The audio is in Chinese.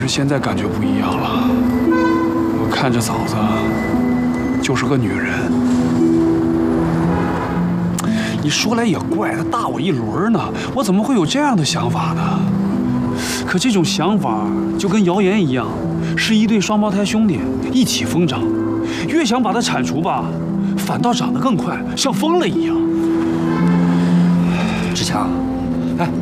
现在感觉不一样了，我看着嫂子就是个女人。你说来也怪，她大我一轮呢，我怎么会有这样的想法呢？可这种想法就跟谣言一样，是一对双胞胎兄弟一起疯长，越想把它铲除吧，反倒长得更快，像疯了一样。 志强，哎。